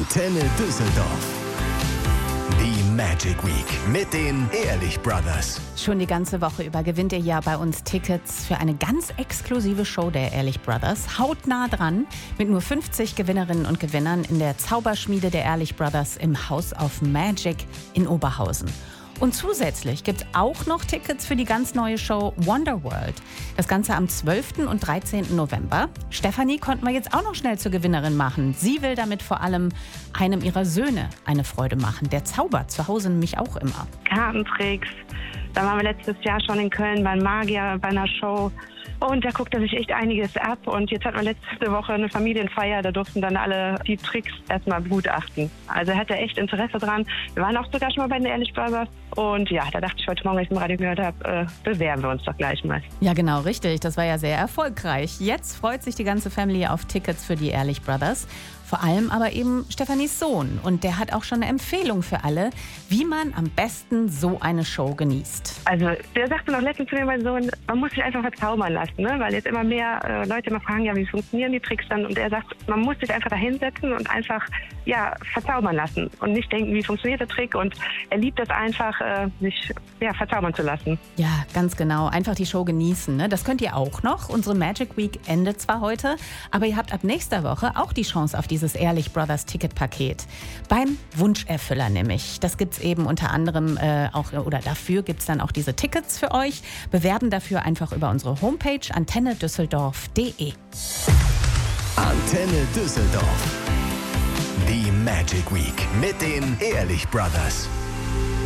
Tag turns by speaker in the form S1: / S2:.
S1: Antenne Düsseldorf. Die Magic Week mit den Ehrlich Brothers.
S2: Schon die ganze Woche über gewinnt ihr ja bei uns Tickets für eine ganz exklusive Show der Ehrlich Brothers. Hautnah dran mit nur 50 Gewinnerinnen und Gewinnern in der Zauberschmiede der Ehrlich Brothers im House of Magic in Oberhausen. Und zusätzlich gibt es auch noch Tickets für die ganz neue Show Wonderworld. Das Ganze am 12. und 13. November. Stefanie konnten wir jetzt auch noch schnell zur Gewinnerin machen. Sie will damit vor allem einem ihrer Söhne eine Freude machen. Der zaubert zu Hause nämlich auch immer.
S3: Kartentricks. Da waren wir letztes Jahr schon in Köln beim Magier bei einer Show. Und da guckt er sich echt einiges ab. Und jetzt hatten wir letzte Woche eine Familienfeier. Da durften dann alle die Tricks erstmal begutachten. Also er hatte echt Interesse dran. Wir waren auch sogar schon mal bei den Ehrlich Brothers. Und ja, da dachte ich heute Morgen, als ich im Radio gehört habe, bewerben wir uns doch gleich mal.
S2: Ja, genau, richtig. Das war ja sehr erfolgreich. Jetzt freut sich die ganze Family auf Tickets für die Ehrlich Brothers. Vor allem aber eben Stefanis Sohn. Und der hat auch schon eine Empfehlung für alle, wie man am besten so eine Show genießt.
S3: Also der sagte noch letztens zu mir, mein Sohn, man muss sich einfach verzaubern lassen, ne? Weil jetzt immer mehr Leute immer fragen, ja, wie funktionieren die Tricks dann? Und er sagt, man muss sich einfach da hinsetzen und einfach verzaubern lassen und nicht denken, wie funktioniert der Trick. Und er liebt es einfach, sich verzaubern zu lassen.
S2: Ja, ganz genau. Einfach die Show genießen. Ne? Das könnt ihr auch noch. Unsere Magic Week endet zwar heute, aber ihr habt ab nächster Woche auch die Chance auf dieses Ehrlich Brothers Ticketpaket. Beim Wunscherfüller nämlich. Das gibt es eben unter anderem dafür gibt es dann auch diese Tickets für euch. Bewerben dafür einfach über unsere Homepage antennedüsseldorf.de.
S1: Antenne Düsseldorf. Die Magic Week mit den Ehrlich Brothers.